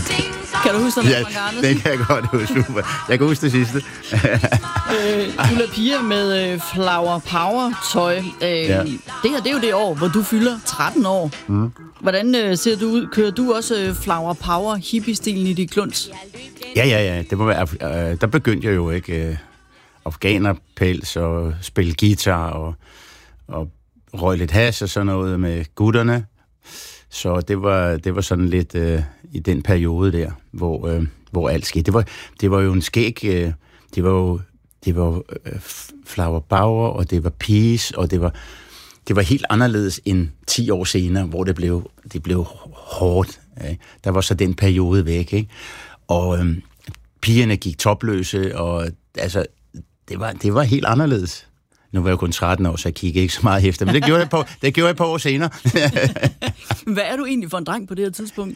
Kan du huske den? Ja, den kan jeg godt huske. Jeg kan huske det sidste. Ulla Pia med Flower Power tøj. Det her, det er jo det år, hvor du fylder 13 år. Hvordan ser du ud? Kører du også Flower Power hippie-stilen i dit kluns? Ja. Det må være, der begyndte jeg jo ikke afghanerpels og spille guitar og røg lidt hash og sådan noget med gutterne. Så det var sådan lidt i den periode der, hvor alt skete. Det var jo en skæg. Det var Flower Power, og det var Peace, og det var helt anderledes end 10 år senere, hvor det blev hårdt. Ikke? Der var så den periode væk, ikke? Og pigerne gik topløse, og altså det var helt anderledes. Nu var jeg kun 13 år, så jeg kiggede ikke så meget efter, men det gjorde jeg et par år senere. Hvad er du egentlig for en dreng på det her tidspunkt?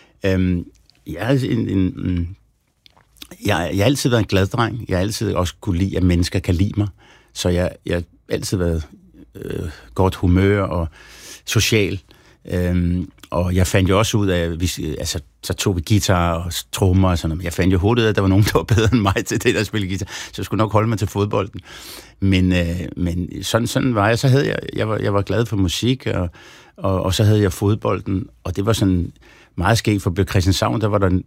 Jeg har altid været en glad dreng. Jeg har altid også kunne lide, at mennesker kan lide mig. Så jeg har altid været godt humør og social. Og jeg fandt jo også ud af, så tog vi guitar og trommer og sådan noget. Jeg fandt jo hurtigt, at der var nogen, der var bedre end mig til det, der spille guitar. Så jeg skulle nok holde mig til fodbolden. Men sådan var jeg. Så havde jeg var glad for musik, og så havde jeg fodbolden. Og det var sådan meget skægt, for på Christianshavn, der var der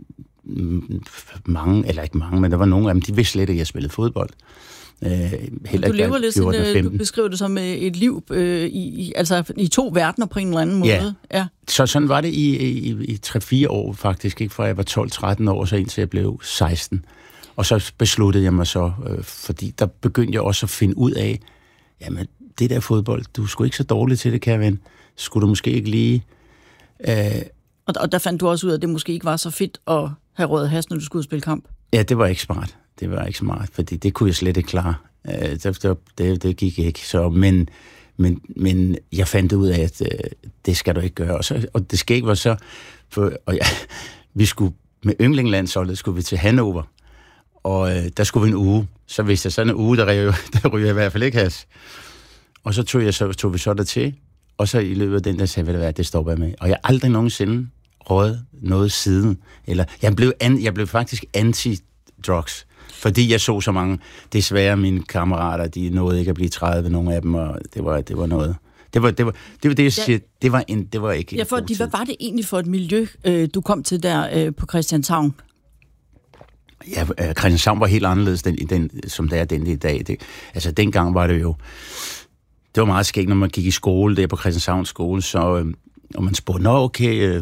mange, eller ikke mange, men der var nogle af dem, de vidste slet ikke, at jeg spillede fodbold. Du lever lidt sådan, du beskriver det som et liv i to verdener på en eller anden måde. Ja. Så sådan var det i 3-4 år faktisk, ikke? Fra jeg var 12-13 år, så indtil jeg blev 16. Og så besluttede jeg mig så, fordi der begyndte jeg også at finde ud af, jamen det der fodbold, du er sgu ikke så dårlig til det, kære ven. Skulle du måske ikke lige... Og der fandt du også ud af, at det måske ikke var så fedt at have røget has, når du skulle spille kamp? Ja, det var ikke smart. Det var ikke smart, fordi det kunne jeg slet ikke klare. Det gik ikke. Så, men jeg fandt ud af, at det skal du ikke gøre. Og det skæg var så... vi skulle med yndlinglandsholdet skulle vi til Hannover, og der skulle vi en uge. Så hvis der sådan en uge, der ryger jeg i hvert fald ikke has. Og så tog vi så dertil, og så i løbet af den der sagde, hvad det stopper jeg med. Og jeg har aldrig nogensinde røget noget siden. Eller jeg blev faktisk anti-drugs. Fordi jeg så mange, desværre mine kammerater, de nåede ikke at blive 30, nogle af dem, og det var noget. Det var det, jeg siger, det var ikke... Ja, fordi hvad var det egentlig for et miljø, du kom til der på Christianshavn? Ja, Christianshavn var helt anderledes, som det er den i dag. Dengang var det jo... Det var meget skægt, når man gik i skole, der på Christianshavns skole, så... og man spurgte, okay...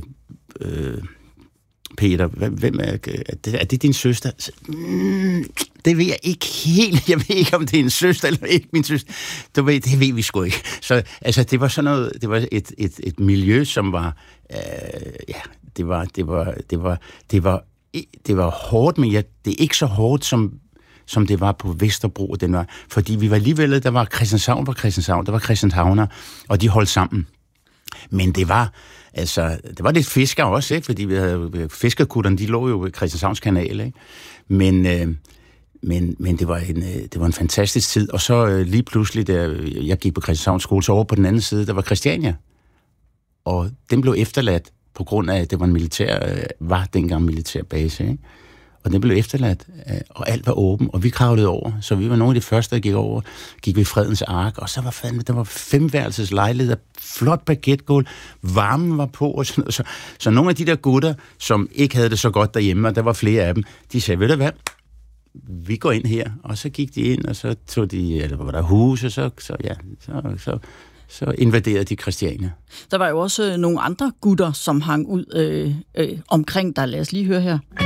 Peter, hvem er det din søster? Det ved jeg ikke helt. Jeg ved ikke, om det er en søster eller ikke min søster. Det ved vi sgu ikke. Så altså, det var sådan noget, det var et miljø, som var, det var hårdt, men det er ikke så hårdt, som det var på Vesterbro. Fordi vi var alligevel, der var Christianshavn, der var Christianshavner, og de holdt sammen. Men det var lidt fisker også, ikke? Fordi vi havde fiskerkutterne, de lå jo ved Christianshavns kanal, ikke? Men det var en fantastisk tid. Og så lige pludselig, da jeg gik på Christianshavns skole, så over på den anden side, der var Christiania. Og den blev efterladt på grund af, at det var dengang militærbase, ikke? Og den blev efterladt, og alt var åben, og vi kravlede over. Så vi var nogle af de første, der gik over. Gik vi i Fredens Ark, og så var der var 5-værelses lejligheder, flot parketgulv, varmen var på, og sådan noget. Så nogle af de der gutter, som ikke havde det så godt derhjemme, og der var flere af dem, de sagde, ved du hvad, vi går ind her. Og så gik de ind, og så tog de, eller var der hus, og så invaderede de Christiania. Der var jo også nogle andre gutter, som hang ud omkring dig. Lad os lige høre her.